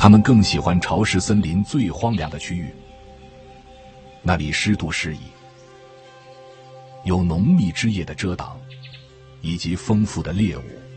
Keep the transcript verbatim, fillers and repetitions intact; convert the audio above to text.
它们更喜欢潮湿森林最荒凉的区域，那里湿度适宜，有浓密枝叶的遮挡，以及丰富的猎物。